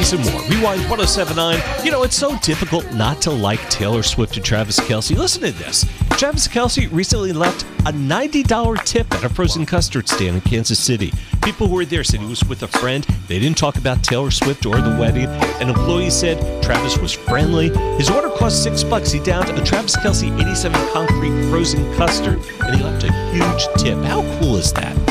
this and more. Rewind 1079. You know, it's so difficult not to like Taylor Swift and Travis Kelce. Listen to this. Travis Kelce recently left a $90 tip at a frozen custard stand in Kansas City. People who were there said he was with a friend. They didn't talk about Taylor Swift or the wedding. An employee said Travis was friendly. His order cost $6. He downed a Travis Kelce 87 concrete frozen custard, and he left a huge tip. How cool is that?